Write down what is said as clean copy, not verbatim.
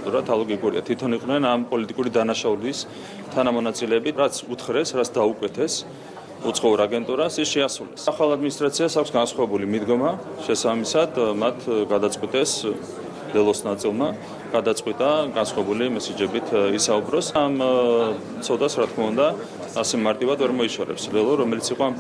ადვოკატურა თალოგიგურია თვითონ იყვნენ ამ პოლიტიკური დანაშაულის თანამონაწილეები, რაც უთხრეს, რაც დაუკვეთეს უცხოურ აგენტურას ის შეასრულეს. ახალ ადმინისტრაციას აქვს განსხვავებული მიდგომა, შესაბამისად მათ გადაწყვიტეს ლელოს ნაწილმა გადაწყვიტა განსხვავებული მესიჯებით ისაუბროს. ამ ცოდას, რა თქმა უნდა, ასე მარტივად ვერ მოიშორებს ლელო, რომელიც იყო